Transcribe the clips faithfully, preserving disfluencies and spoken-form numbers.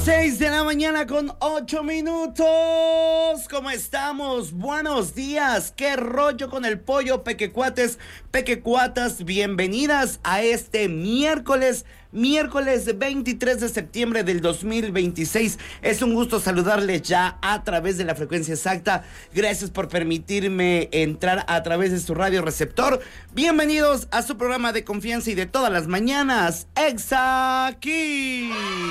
seis de la mañana con ocho minutos. ¿Cómo estamos? Buenos días. ¿Qué rollo con el pollo, pequecuates, pequecuatas? Bienvenidas a este miércoles, miércoles veintitrés de septiembre del dos mil veintiséis. Es un gusto saludarles ya a través de la frecuencia exacta. Gracias por permitirme entrar a través de su radio receptor. Bienvenidos a su programa de confianza y de todas las mañanas, Exa Kids.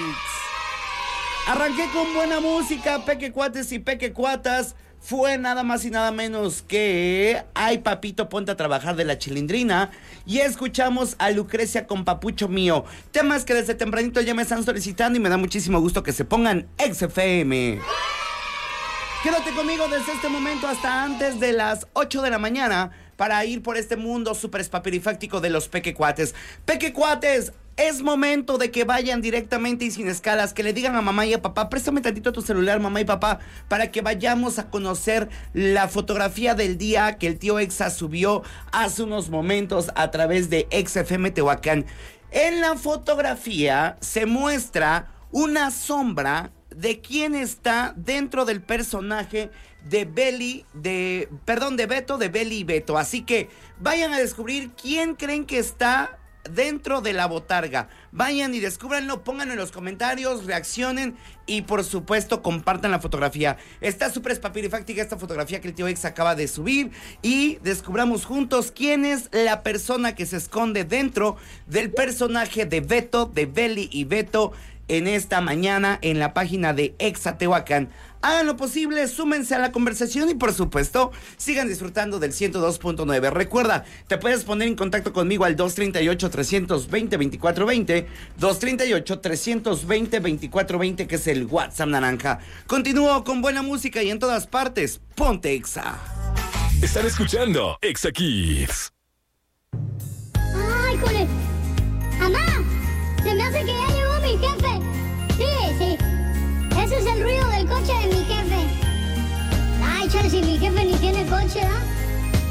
Arranqué con buena música, pequecuates y pequecuatas. Fue nada más y nada menos que Ay Papito Ponte a Trabajar de La Chilindrina. Y escuchamos a Lucrecia con Papucho Mío. Temas que desde tempranito ya me están solicitando y me da muchísimo gusto que se pongan Exa F M. Quédate conmigo desde este momento hasta antes de las ocho de la mañana para ir por este mundo súper espapirifáctico de los pequecuates. Pequecuates, es momento de que vayan directamente y sin escalas, que le digan a mamá y a papá, préstame tantito tu celular, mamá y papá, para que vayamos a conocer la fotografía del día que el tío Exa subió hace unos momentos a través de Exa F M Tehuacán. En la fotografía se muestra una sombra de quién está dentro del personaje de Beli, de, perdón, de Beto, de Beli y Beto. Así que vayan a descubrir quién creen que está dentro de la botarga. Vayan y descúbranlo, pónganlo en los comentarios, reaccionen y por supuesto compartan la fotografía. Está súper espapirifáctica esta fotografía que el tío Ex acaba de subir y descubramos juntos quién es la persona que se esconde dentro del personaje de Beto, de Beli y Beto en esta mañana en la página de Exa Tehuacán. Hagan lo posible, súmense a la conversación y por supuesto sigan disfrutando del ciento dos punto nueve. Recuerda, te puedes poner en contacto conmigo al dos treinta y ocho, trescientos veinte, veinticuatro veinte, dos treinta y ocho, trescientos veinte, veinticuatro veinte, que es el WhatsApp naranja. Continúo con buena música y en todas partes, ponte Exa. Están escuchando Exa Kids. ¡Ay, jole! ¡Mamá! Se me hace que ya llegó mi jefe. Sí, sí. Ese es el ruido del coche de mi jefe. Ay, chale, si mi jefe ni tiene coche, ¿ah?